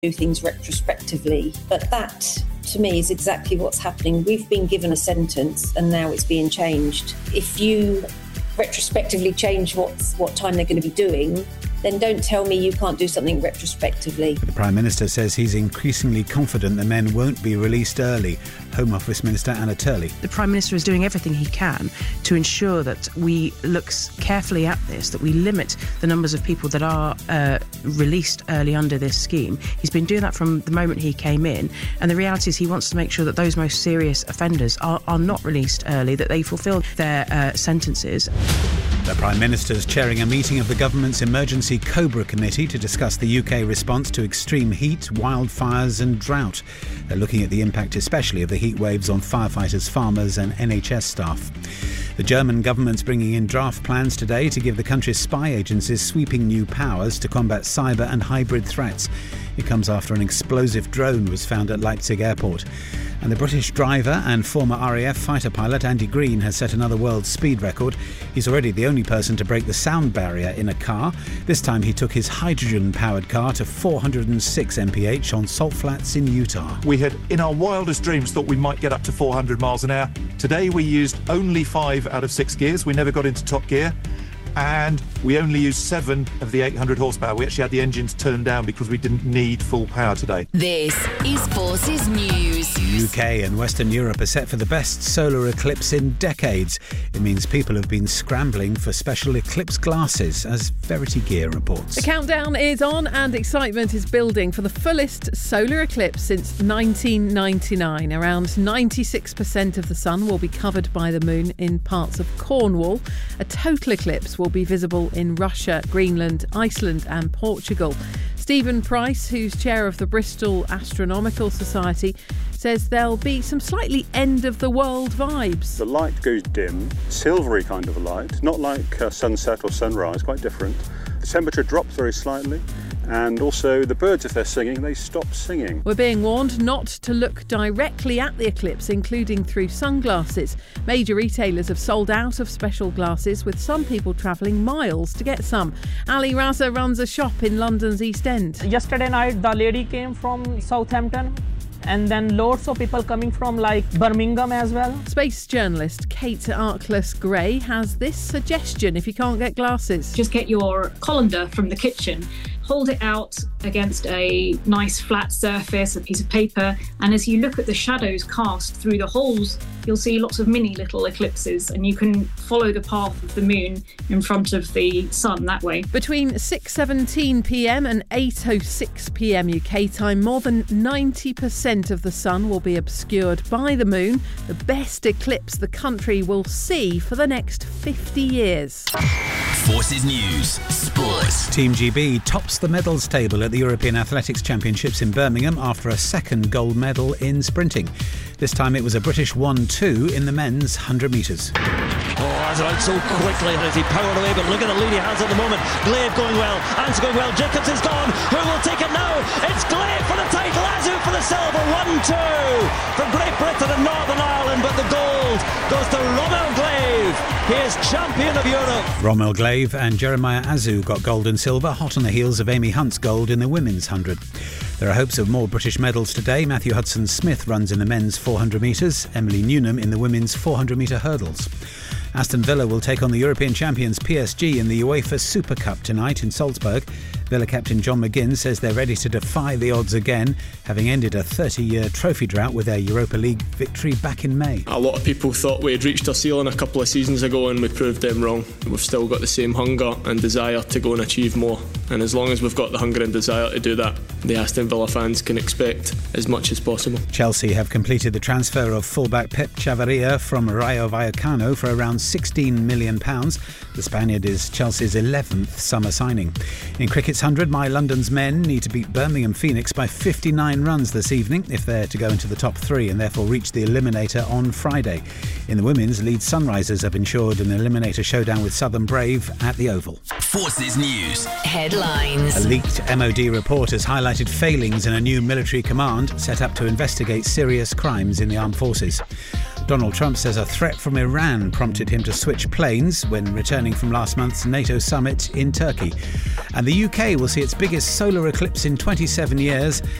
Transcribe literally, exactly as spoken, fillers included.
do things retrospectively. But that, to me, is exactly what's happening. We've been given a sentence and now it's being changed. If you retrospectively change what's, what time they're going to be doing, then don't tell me you can't do something retrospectively. The Prime Minister says he's increasingly confident the men won't be released early. Home Office Minister Anna Turley. The Prime Minister is doing everything he can to ensure that we look carefully at this, that we limit the numbers of people that are uh, released early under this scheme. He's been doing that from the moment he came in, and the reality is he wants to make sure that those most serious offenders are, are not released early, that they fulfil their uh, sentences. The Prime Minister's chairing a meeting of the government's Emergency Cobra Committee to discuss the U K response to extreme heat, wildfires and drought. They're looking at the impact especially of the heat waves on firefighters, farmers and N H S staff. The German government's bringing in draft plans today to give the country's spy agencies sweeping new powers to combat cyber and hybrid threats. It comes after an explosive drone was found at Leipzig airport. And the British driver and former R A F fighter pilot Andy Green has set another world speed record. He's already the only person to break the sound barrier in a car. This time he took his hydrogen-powered car to four hundred six miles per hour on salt flats in Utah. We had, in our wildest dreams, thought we might get up to four hundred miles an hour. Today we used only five out of six gears. We never got into top gear. And we only used seven of the eight hundred horsepower. We actually had the engines turned down because we didn't need full power today. This is Forces News. The U K and Western Europe are set for the best solar eclipse in decades. It means people have been scrambling for special eclipse glasses, as Verity Gear reports. The countdown is on and excitement is building for the fullest solar eclipse since nineteen ninety-nine. Around ninety-six percent of the sun will be covered by the moon in parts of Cornwall. A total eclipse will be visible in Russia, Greenland, Iceland and Portugal. Stephen Price, who's chair of the Bristol Astronomical Society, says there'll be some slightly end-of-the-world vibes. The light goes dim, silvery kind of a light, not like uh, sunset or sunrise, quite different. The temperature drops very slightly. And also the birds, if they're singing, they stop singing. We're being warned not to look directly at the eclipse, including through sunglasses. Major retailers have sold out of special glasses, with some people travelling miles to get some. Ali Raza runs a shop in London's East End. Yesterday night, the lady came from Southampton. And then loads of people coming from like Birmingham as well. Space journalist Kate Arkless-Gray has this suggestion if you can't get glasses. Just get your colander from the kitchen, hold it out against a nice flat surface, a piece of paper, and as you look at the shadows cast through the holes, you'll see lots of mini little eclipses, and you can follow the path of the moon in front of the sun that way. Between six seventeen p m and eight oh six p m U K time, more than ninety percent of the sun will be obscured by the moon, the best eclipse the country will see for the next fifty years. Forces News Sports. Team G B tops the medals table at the European Athletics Championships in Birmingham after a second gold medal in sprinting. This time it was a British one two in the men's one hundred metres. Oh, that's out so quickly as he powered away, but look at the lead he has at the moment. Glaive going well, Ant's going well, Jacobs is gone. Who will take it now? It's Glaive for the title, Azu for the silver, one two for Great Britain and Northern Ireland, but the gold goes to Rommel Glaive. He is champion of Europe. Rommel Glaive and Jeremiah Azu got gold and silver, hot on the heels of Amy Hunt's gold in the women's one hundred. There are hopes of more British medals today. Matthew Hudson-Smith runs in the men's four hundred metres, Emily Newnham in the women's four hundred metre hurdles. Aston Villa will take on the European champions P S G in the UEFA Super Cup tonight in Salzburg. Villa captain John McGinn says they're ready to defy the odds again, having ended a thirty-year trophy drought with their Europa League victory back in May. A lot of people thought we had reached our ceiling a couple of seasons ago and we proved them wrong. We've still got the same hunger and desire to go and achieve more. And as long as we've got the hunger and desire to do that, the Aston Villa fans can expect as much as possible. Chelsea have completed the transfer of fullback Pep Chavarria from Rayo Vallecano for around sixteen million pounds. The Spaniard is Chelsea's eleventh summer signing. In cricket's one hundred, My London's men need to beat Birmingham Phoenix by fifty-nine runs this evening if they're to go into the top three and therefore reach the eliminator on Friday. In the women's, Leeds Sunrisers have ensured an eliminator showdown with Southern Brave at the Oval. Forces News headlines. A leaked M O D report has highlighted failings in a new military command set up to investigate serious crimes in the armed forces. Donald Trump says a threat from Iran prompted him to switch planes when returning from last month's NATO summit in Turkey. And the U K will see its biggest solar eclipse in twenty-seven years